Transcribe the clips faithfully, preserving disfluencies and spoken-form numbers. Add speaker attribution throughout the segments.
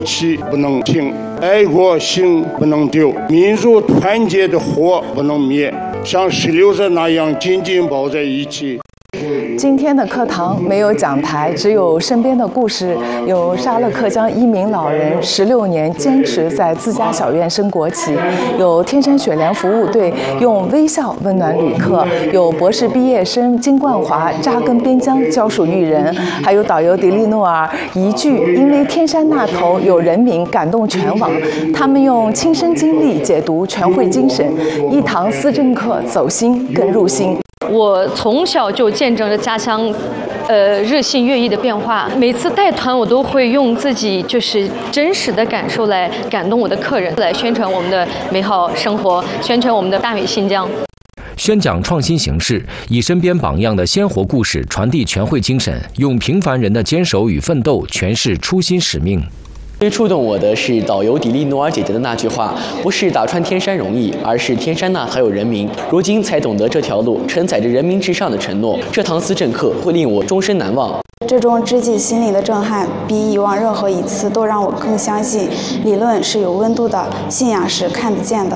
Speaker 1: 气不能停，爱国心不能丢，民族团结的火不能灭，像石榴子那样紧紧抱在一起。
Speaker 2: 今天的课堂没有讲台，只有身边的故事。有沙勒克江一名老人十六年坚持在自家小院升国旗，有天山雪莲服务队用微笑温暖旅客，有博士毕业生金冠华扎根边疆教书育人，还有导游迪利诺尔一句因为天山那头有人民感动全网。他们用亲身经历解读全会精神，一堂思政课走心更入心。
Speaker 3: 我从小就见证着家乡，呃，日新月异的变化。每次带团，我都会用自己就是真实的感受来感动我的客人，来宣传我们的美好生活，宣传我们的大美新疆。
Speaker 4: 宣讲创新形式，以身边榜样的鲜活故事传递全会精神，用平凡人的坚守与奋斗诠释初心使命。
Speaker 5: 最触动我的是导游迪丽诺尔姐姐的那句话：不是打穿天山容易，而是天山那还有人民。如今才懂得这条路承载着人民至上的承诺，这堂思政课会令我终身难忘。
Speaker 6: 这种直击心灵的震撼，比以往任何一次都让我更相信理论是有温度的，信仰是看得见的。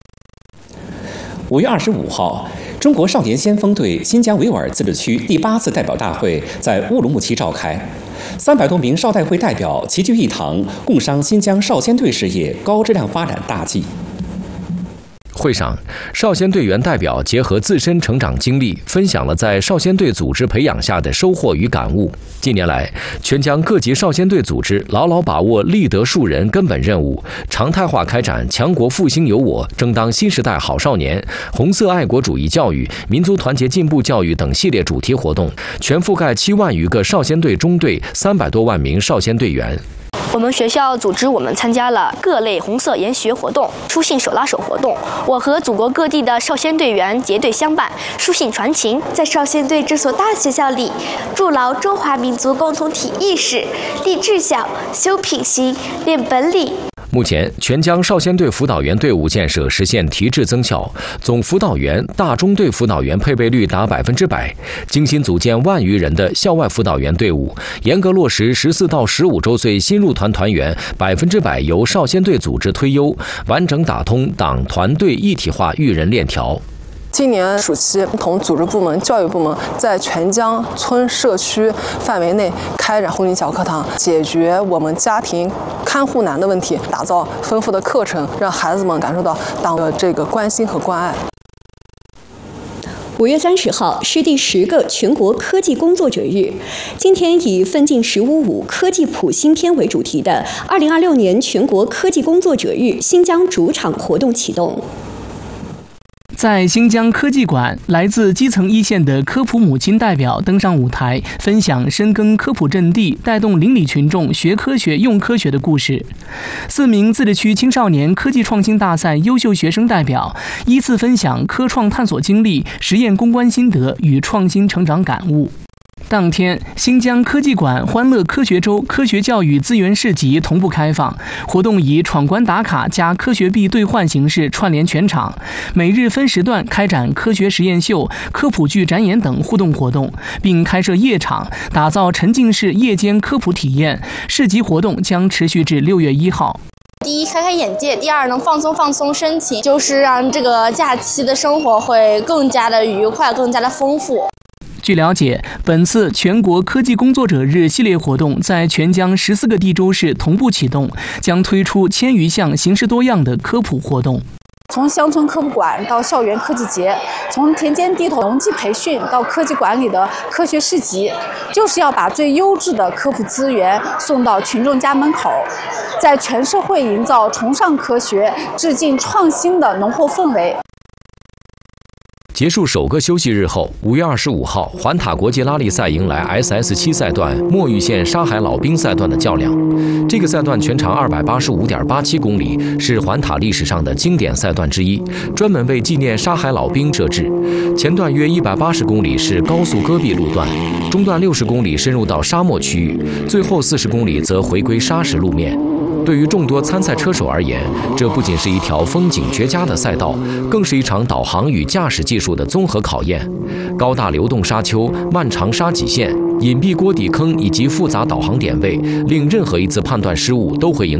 Speaker 7: 五月二十五号，中国少年先锋队新疆维吾尔自治区第八次代表大会在乌鲁木齐召开。三百多名少代会代表齐聚一堂，共商新疆少先队事业高质量发展大计。
Speaker 4: 会上，少先队员代表结合自身成长经历，分享了在少先队组织培养下的收获与感悟。近年来，全疆各级少先队组织牢牢把握立德树人根本任务，常态化开展强国复兴有我、争当新时代好少年、红色爱国主义教育、民族团结进步教育等系列主题活动，全覆盖七万余个少先队中队，三百多万名少先队员。
Speaker 8: 我们学校组织我们参加了各类红色研学活动、书信手拉手活动。我和祖国各地的少先队员结队相伴，书信传情。
Speaker 9: 在少先队这所大学校里，筑牢中华民族共同体意识，立志向，修品行，练本领。
Speaker 4: 目前，全疆少先队辅导员队伍建设实现提质增效，总辅导员、大中队辅导员配备率达百分之百。精心组建万余人的校外辅导员队伍，严格落实十四到十五周岁新入团团员百分之百由少先队组织推优，完整打通党团队一体化育人链条。
Speaker 2: 今年暑期，同组织部门、教育部门在全疆村社区范围内开展红领小课堂，解决我们家庭看护难的问题，打造丰富的课程，让孩子们感受到党的这个关心和关爱。
Speaker 10: 五月三十号是第十个全国科技工作者日。今天以“奋进十五五科技谱新篇”为主题的二零二六年全国科技工作者日新疆主场活动启动。
Speaker 11: 在新疆科技馆，来自基层一线的科普母亲代表登上舞台，分享深耕科普阵地，带动邻里群众学科学、用科学的故事。四名自治区青少年科技创新大赛优秀学生代表依次分享科创探索经历、实验攻关心得与创新成长感悟。当天，新疆科技馆欢乐科学周科学教育资源市集同步开放，活动以闯关打卡加科学币兑换形式串联全场，每日分时段开展科学实验秀、科普剧展演等互动活动，并开设夜场，打造沉浸式夜间科普体验。市集活动将持续至六月一号。
Speaker 12: 第一，开开眼界；第二，能放松放松身心，就是让这个假期的生活会更加的愉快，更加的丰富。
Speaker 11: 据了解，本次全国科技工作者日系列活动在全疆十四个地州市同步启动，将推出千余项形式多样的科普活动。
Speaker 13: 从乡村科普馆到校园科技节，从田间地头农技培训到科技馆里的科学市集，就是要把最优质的科普资源送到群众家门口，在全社会营造崇尚科学、致敬创新的浓厚氛围。
Speaker 4: 结束首个休息日后，五月二十五号，环塔国际拉力赛迎来 S S 七 赛段墨玉县沙海老兵赛段的较量。这个赛段全长二百八十五点八七公里，是环塔历史上的经典赛段之一，专门为纪念沙海老兵设置。前段约一百八十公里是高速戈壁路段，中段六十公里深入到沙漠区域，最后四十公里则回归沙石路面。 对于众多参赛车手而言，这不仅是一条风景绝佳的赛道，更是一场导航与驾驶技术的综合考验。高大流动沙丘、漫长沙脊线、隐蔽锅底坑以及复杂导航点位，令任何一次判断失误都会影